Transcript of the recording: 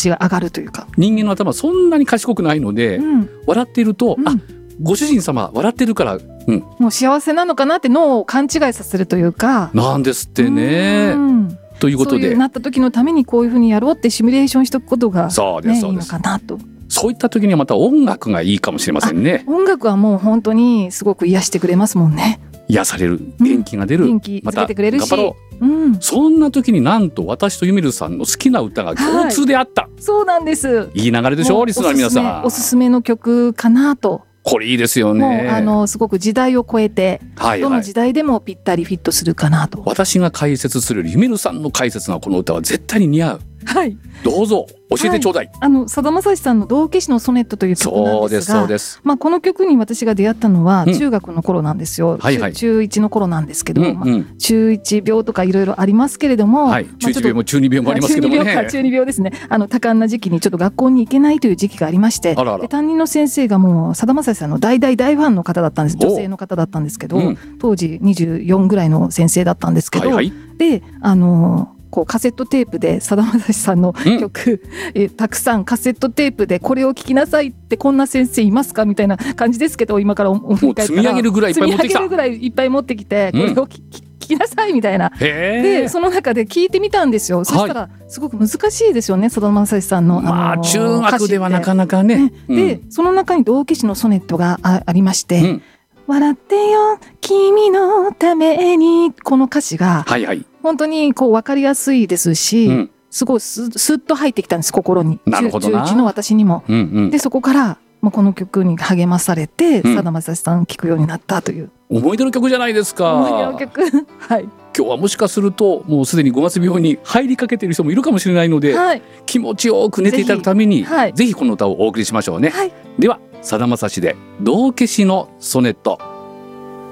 ちが上がるというか、 人間の頭はそんなに賢くないので、笑っていると、ご主人様笑ってるから、 もう幸せなのかなって脳を勘違いさせるというかなんですってね。ということで、 そうなった時のためにこういうふうにやろうってシミュレーションしておくことが、 そうです、 いいのかなと。 そういった時にはまた音楽がいいかもしれませんね。 音楽はもう本当にすごく癒してくれますもんね。 癒される、元気が出る、 元気つけてくれるし、 また頑張ろう、そんな時になんと私とゆみるさんの好きな歌が共通であった、 そうなんです。 いい流れでしょう、リスナーの皆さん。 おすすめの曲かなと。 これいいですよね。 もうすごく時代を超えて、どの時代でもぴったりフィットするかなと。 私が解説するよりゆみるさんの解説がこの歌は絶対に似合う。どうぞ教えてちょうだい。 さだまさしさんの道化師のソネットという曲なんですが、 そうです、 この曲に私が出会ったのは中学の頃なんですよ、中1の頃なんですけど、中1病とかいろいろありますけれども、 中1病も中2病もありますけどもね。 中2病ですね。多感な時期にちょっと学校に行けないという時期がありまして、で担任の先生がもうさだまさしさんの大ファンの方だったんです。女性の方だったんですけど、当時24ぐらいの先生だったんですけど、でカセットテープでさだまさしさんの曲、たくさんカセットテープでこれを聴きなさいって、こんな先生いますかみたいな感じですけど、今から思い返ったら積み上げるぐらいいっぱい持ってきた。 積み上げるぐらいいっぱい持ってきて、これを聴きなさいみたいな。でその中で聞いてみたんですよ。そしたらすごく難しいですよね、さだまさしさんの中学ではなかなかね。 でその中に道化師のソネットがありまして、笑ってよ君のために、この歌詞が本当に分かりやすいですし、すごいスッと入ってきたんです、心に。中1の私にも。でそこからこの曲に励まされて、さだまさしさん聴くようになったという。 思い出の曲じゃないですか。 思い出の曲今日はもしかするともうすでに5月病に入りかけている人もいるかもしれないので、気持ちよく寝ていただくためにぜひこの歌をお送りしましょうね。ではさだまさしで道化師のソネット。